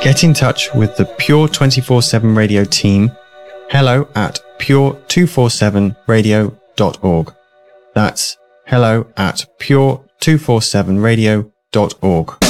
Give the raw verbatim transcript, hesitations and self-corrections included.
Get in touch with the Pure twenty-four seven Radio team. Hello at pure two forty-seven radio dot org. That's hello at pure two forty-seven radio dot org.